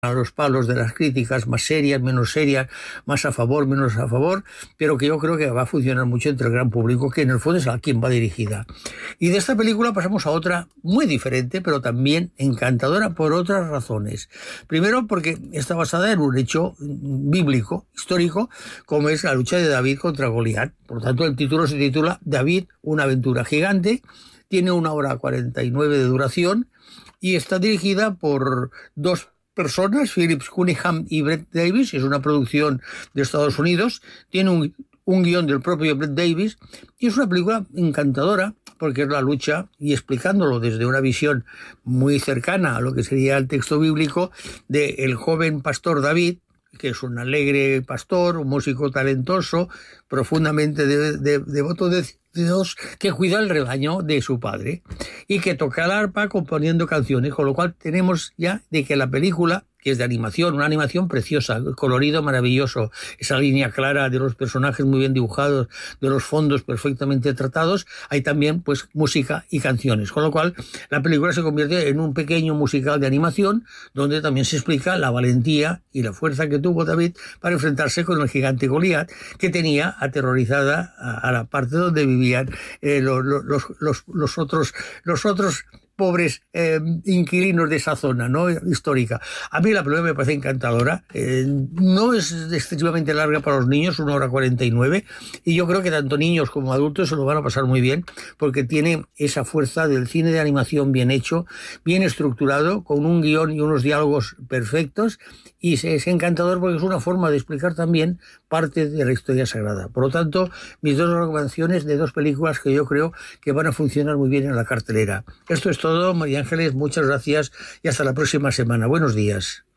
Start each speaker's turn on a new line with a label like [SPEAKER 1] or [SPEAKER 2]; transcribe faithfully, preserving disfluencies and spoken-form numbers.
[SPEAKER 1] a los palos de las críticas, más serias, menos serias, más a favor, menos a favor, pero que yo creo que va a funcionar mucho entre el gran público, que en el fondo es a quien va dirigida. Y de esta película pasamos a otra muy diferente, pero también encantadora por otras razones. Primero, porque está basada en un hecho bíblico, histórico, como es la lucha de David contra Goliat. Por lo tanto, el título se titula David, una aventura gigante. Tiene una hora cuarenta y nueve de duración y está dirigida por dos personas, Philip Cunningham y Brett Davis. Es una producción de Estados Unidos. Tiene un, un guión del propio Brett Davis y es una película encantadora porque es la lucha, y explicándolo desde una visión muy cercana a lo que sería el texto bíblico, del joven pastor David, que es un alegre pastor, un músico talentoso, profundamente de, de, devoto de Dios, que cuida el rebaño de su padre y que toca el arpa componiendo canciones, con lo cual tenemos ya de que la película, que es de animación, una animación preciosa, colorido maravilloso, esa línea clara de los personajes muy bien dibujados, de los fondos perfectamente tratados, hay también pues música y canciones, con lo cual la película se convierte en un pequeño musical de animación donde también se explica la valentía y la fuerza que tuvo David para enfrentarse con el gigante Goliat, que tenía aterrorizada a, a la parte donde vivían eh, los, los, los, los otros los otros pobres eh, inquilinos de esa zona, ¿no?, histórica. A mí la película me parece encantadora. Eh, no es excesivamente larga para los niños, una hora cuarenta y nueve, y yo creo que tanto niños como adultos se lo van a pasar muy bien, porque tiene esa fuerza del cine de animación bien hecho, bien estructurado, con un guión y unos diálogos perfectos, y es encantador porque es una forma de explicar también parte de la historia sagrada. Por lo tanto, mis dos recomendaciones de dos películas que yo creo que van a funcionar muy bien en la cartelera. Esto es todo, María Ángeles, muchas gracias y hasta la próxima semana. Buenos días.